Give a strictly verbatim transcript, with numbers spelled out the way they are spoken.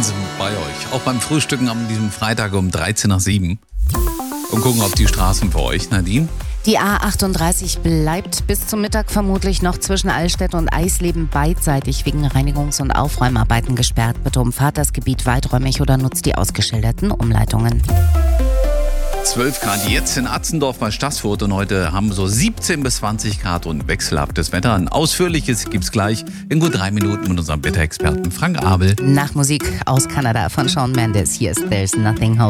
sind bei euch. Auch beim Frühstücken an diesem Freitag um dreizehn nach sieben. Und gucken auf die Straßen für euch. Nadine? Die A achtunddreißig bleibt bis zum Mittag vermutlich noch zwischen Allstedt und Eisleben beidseitig wegen Reinigungs- und Aufräumarbeiten gesperrt. Bitte umfahrt das Gebiet weiträumig oder nutzt die ausgeschilderten Umleitungen. zwölf Grad jetzt in Atzendorf bei Staßfurt und heute haben wir so siebzehn bis zwanzig Grad und wechselhaftes Wetter. Ein ausführliches gibt's gleich in gut drei Minuten mit unserem Wetterexperten Frank Abel. Nach Musik aus Kanada von Shawn Mendes. Hier ist There's Nothing Holding